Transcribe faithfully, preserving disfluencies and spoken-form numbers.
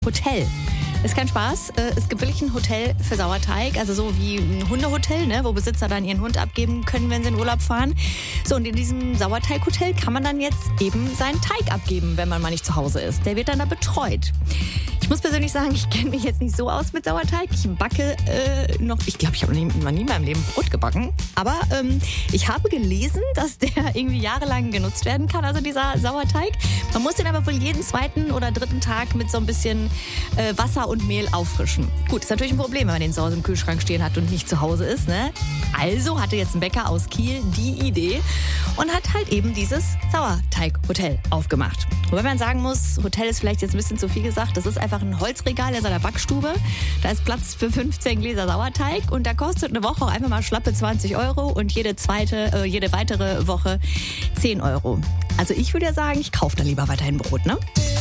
Hotel. Ist kein Spaß. Es gibt wirklich ein Hotel für Sauerteig, also so wie ein Hundehotel, ne, wo Besitzer dann ihren Hund abgeben können, wenn sie in Urlaub fahren. So, und in diesem Sauerteighotel kann man dann jetzt eben seinen Teig abgeben, wenn man mal nicht zu Hause ist. Der wird dann da betreut. Ich muss persönlich sagen, ich kenne mich jetzt nicht so aus mit Sauerteig. Ich backe äh, noch, ich glaube, ich habe noch nie, noch nie in meinem Leben Brot gebacken. Aber ähm, ich habe gelesen, dass der irgendwie jahrelang genutzt werden kann, also dieser Sauerteig. Man muss den aber wohl jeden zweiten oder dritten Tag mit so ein bisschen äh, Wasser und Mehl auffrischen. Gut, ist natürlich ein Problem, wenn man den zu Hause im Kühlschrank stehen hat und nicht zu Hause ist, ne? Also hatte jetzt ein Bäcker aus Kiel die Idee und hat halt eben dieses Sauerteighotel aufgemacht. Wobei man sagen muss, Hotel ist vielleicht jetzt ein bisschen zu viel gesagt, das ist einfach ein Holzregal in seiner Backstube. Da ist Platz für fünfzehn Gläser Sauerteig und da kostet eine Woche auch einfach mal schlappe zwanzig Euro und jede zweite, äh, jede weitere Woche zehn Euro. Also ich würde ja sagen, ich kaufe da lieber weiterhin Brot, ne?